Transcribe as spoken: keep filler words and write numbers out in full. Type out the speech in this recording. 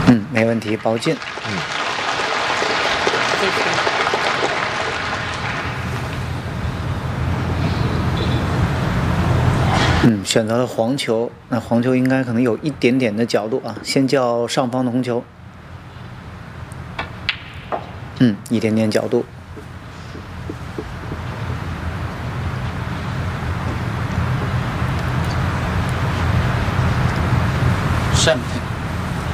嗯，没问题，包进。 嗯。 这是。 嗯，选择了黄球，那黄球应该可能有一点点的角度啊，先叫上方的红球。嗯，一点点角度。 善配。